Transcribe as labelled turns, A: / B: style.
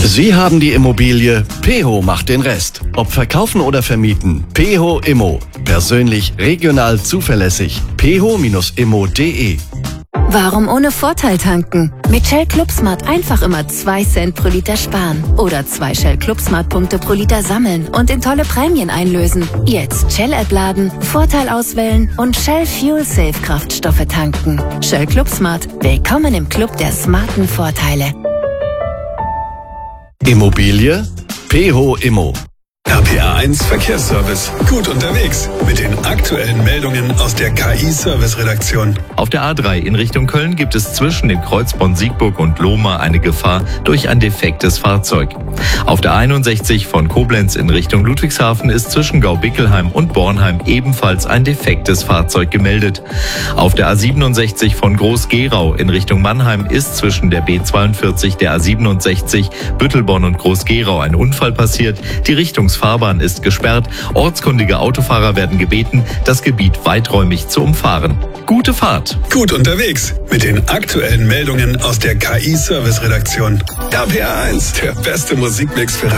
A: Sie haben die Immobilie, Peho macht den Rest. Ob verkaufen oder vermieten, Peho Immo. Persönlich, regional, zuverlässig. peho-immo.de.
B: Warum ohne Vorteil tanken? Mit Shell ClubSmart einfach immer 2 Cent pro Liter sparen. Oder 2 Shell ClubSmart-Punkte pro Liter sammeln und in tolle Prämien einlösen. Jetzt Shell-App laden, Vorteil auswählen und Shell Fuel Safe Kraftstoffe tanken. Shell ClubSmart. Willkommen im Club der smarten Vorteile.
A: Immobilie, Peho Immo.
C: RPR1 Verkehrsservice. Gut unterwegs mit den aktuellen Meldungen aus der KI-Service-Redaktion.
D: Auf der A3 in Richtung Köln gibt es zwischen dem Kreuzbahn Siegburg und Lohmar eine Gefahr durch ein defektes Fahrzeug. Auf der 61 von Koblenz in Richtung Ludwigshafen ist zwischen Gaubickelheim und Bornheim ebenfalls ein defektes Fahrzeug gemeldet. Auf der A67 von Groß-Gerau in Richtung Mannheim ist zwischen der B42, der A67, Büttelborn und Groß-Gerau ein Unfall passiert. Die Richtungsfahrbahn ist gesperrt. Ortskundige Autofahrer werden gebeten, das Gebiet weiträumig zu umfahren. Gute Fahrt!
C: Gut unterwegs mit den aktuellen Meldungen aus der KI-Service-Redaktion. RPR1, der beste Musikmix für